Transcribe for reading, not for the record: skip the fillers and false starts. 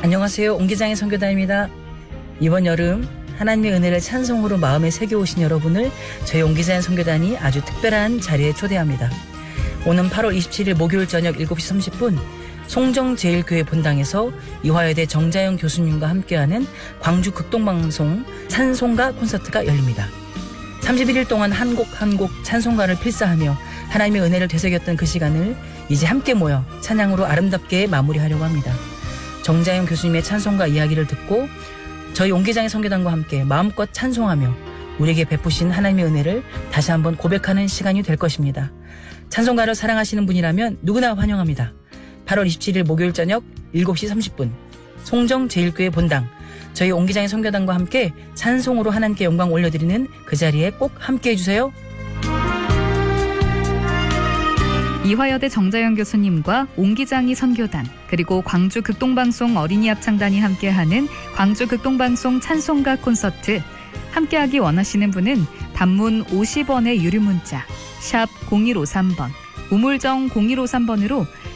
안녕하세요. 옹기장의 선교단입니다. 이번 여름 하나님의 은혜를 찬송으로 마음에 새겨오신 여러분을 저희 옹기장의 선교단이 아주 특별한 자리에 초대합니다. 오는 8월 27일 목요일 저녁 7시 30분 송정제일교회 본당에서 이화여대 정자영 교수님과 함께하는 광주 극동방송 찬송가 콘서트가 열립니다. 31일 동안 한 곡 한 곡 찬송가를 필사하며 하나님의 은혜를 되새겼던 그 시간을 이제 함께 모여 찬양으로 아름답게 마무리하려고 합니다. 정자영 교수님의 찬송가 이야기를 듣고 저희 옹기장의 선교단과 함께 마음껏 찬송하며 우리에게 베푸신 하나님의 은혜를 다시 한번 고백하는 시간이 될 것입니다. 찬송가를 사랑하시는 분이라면 누구나 환영합니다. 8월 27일 목요일 저녁 7시 30분 송정제일교회 본당 저희 옹기장의 선교단과 함께 찬송으로 하나님께 영광 올려드리는 그 자리에 꼭 함께해 주세요. 이화여대 정자영 교수님과 옹기장이 선교단 그리고 광주 극동방송 어린이 합창단이 함께하는 광주 극동방송 찬송가 콘서트 함께하기 원하시는 분은 단문 50원의 유료 문자 샵 0153번 우물정 0153번으로